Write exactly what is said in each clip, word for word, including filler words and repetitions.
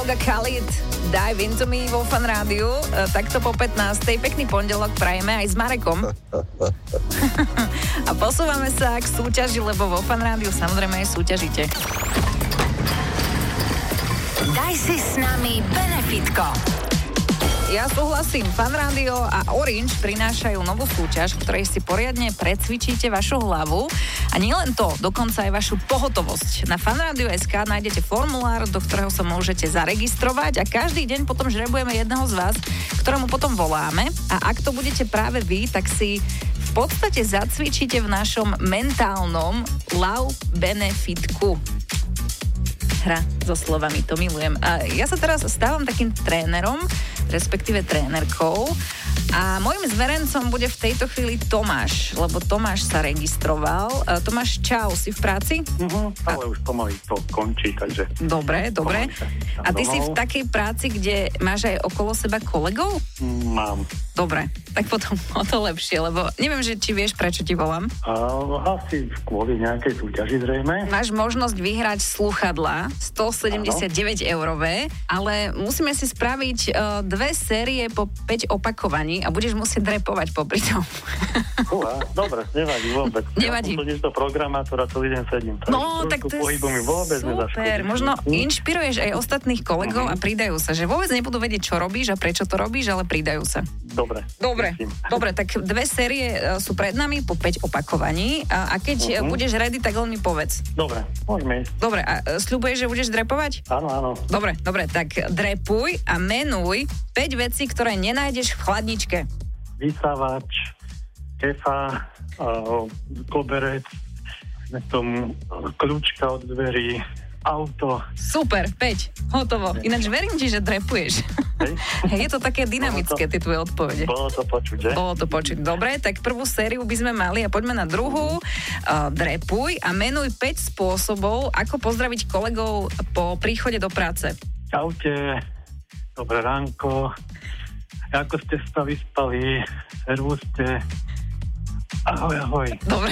Dog a Khalid, Dive Into Me vo Fan Rádiu. Takto po pätnástej. Pekný pondelok prajeme aj s Marekom. A posúvame sa k súťaži, lebo vo Fan Rádiu samozrejme aj súťažíte. Daj si s nami benefitko. Ja súhlasím, Fan Rádio a Orange prinášajú novú súťaž, v ktorej si poriadne precvičíte vašu hlavu a nielen to, dokonca aj vašu pohotovosť. Na fanradio bodka es ká nájdete formulár, do ktorého sa môžete zaregistrovať a každý deň potom žrebujeme jedného z vás, ktorému potom voláme a ak to budete práve vy, tak si v podstate zacvičíte v našom mentálnom Love Benefitku. Hra so slovami, to milujem. A ja sa teraz stávam takým trénerom, respektíve trénerkou a môjim zverencom bude v tejto chvíli Tomáš, lebo Tomáš sa registroval. Tomáš, čau, si v práci? Uh-huh, ale a... už pomaly to končí, takže... Dobre, dobre. A ty si v takej práci, kde máš aj okolo seba kolegov? Mám. Dobre, tak potom o to lepšie, lebo neviem, že či vieš, prečo ti volám. Uh, asi kvôli nejakej súťaži zrejme. Máš možnosť vyhrať slúchadlá stosedemdesiatdeväť eurové, ale musíme si spraviť uh, dve série po päť opakovaní a budeš musieť drepovať popri tom. Uha, dobre, nevadí vôbec. Nevadí. Ja som to programátora, celý deň sedím. No, tak to je mi vôbec super. Možno inšpiruješ aj ostatných kolegov uh-huh. a pridajú sa, že vôbec nebudú vedieť, čo robíš a prečo to robíš, ale pridajú sa. Dobre. Dobre, dobre, tak dve série sú pred nami po päť opakovaní a, a keď uh-huh. budeš ready, tak len mi povedz. Dobre, môžeme ísť. Dobre, a sľubuješ, že budeš drepovať? Áno, áno. Dobre, dobre, tak drepuj a menuj päť vecí, ktoré nenájdeš v chladničke. Vysávač, kefa, uh, koberec, tom kľúčka od dverí, auto. Super, päť, hotovo. Ináč verím ti, že drepuješ. Hej. Je to také dynamické, tie tvoje odpovede. Bolo to počuť, že? Bolo to počuť. Dobre, tak prvú sériu by sme mali a poďme na druhú. Uh, drepuj a menuj päť spôsobov, ako pozdraviť kolegov po príchode do práce. Čaute, dobré ránko, ako ste sa vyspali, servuste, ahoj, ahoj. Dobre.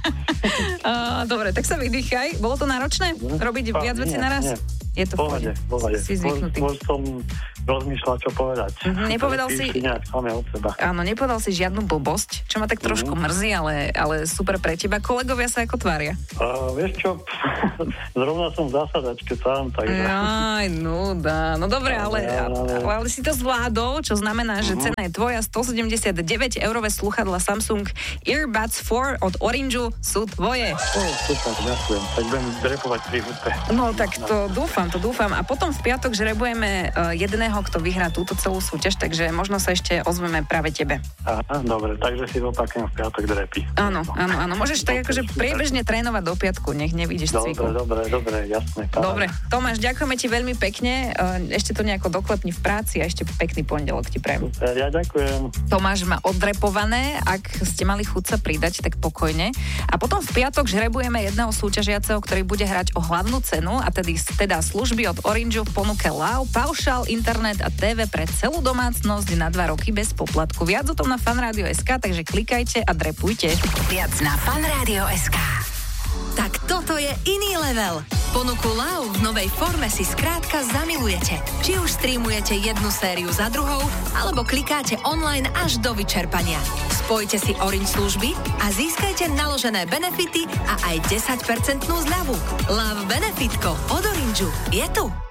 uh, dobre, tak sa vydýchaj. Bolo to náročné? Robiť pa, viac vecí nie, naraz? Nie. Je to v pohode. pohode. Si zvyknutý. Môž som rozmýšľať, čo povedať. Mm-hmm, nepovedal si... nejak sami od seba. Áno, nepovedal si žiadnu blbosť, čo ma tak trošku mm-hmm. mrzí, ale, ale super pre teba. Kolegovia sa ako tvária? Uh, vieš čo, zrovna som v zásadačke sám, takže... Aj, nuda. No dobre, ale, ale, ale, ale si to zvládol, čo znamená, že cena je tvoja. stosedemdesiatdeväť eurové slúchadla Samsung Earbuds štyri od Orangeu sú tvoje. Oh, super, ďakujem. Tak budem drepovať pri hudbe. No tak to dúfam, to dúfam. A potom v piatok žrebujeme uh, jedného, kto vyhrá túto celú súťaž, takže možno sa ešte ozveme práve tebe. Aha, dobre, takže si opakujem v piatok drepy. Áno, áno, áno. Môžeš tak akože priebežne trénovať do piatku, nech nevidíš cviku. Dobre, dobre, dobre, jasné. Pára. Dobre, Tomáš, ďakujeme ti veľmi pekne. Ešte to nejako doklepni v práci a ešte pekný pondelok ti prajem. Super, ja ďakujem. Tomáš má oddrepované, ak ste mali chuť sa pridať, tak pokojne. A potom v piatok žrebujeme jedného súťažiaceho, ktorý bude hrať o hlavnú cenu, a tedy teda služby od Orangeu v ponuke Wow, paušál, internet a té vé pre celú domácnosť na dva roky bez poplatku. Viac o tom na fanradio bodka es ká, takže klikajte a drepujte. Viac na fanradio bodka es ká. Tak toto je iný level. Ponuku Wow v novej forme si skrátka zamilujete. Či už streamujete jednu sériu za druhou, alebo klikáte online až do vyčerpania. Spojte si Orange služby a získajte naložené benefity a aj desať percent zľavu. Love Benefitko od Orangeu je tu.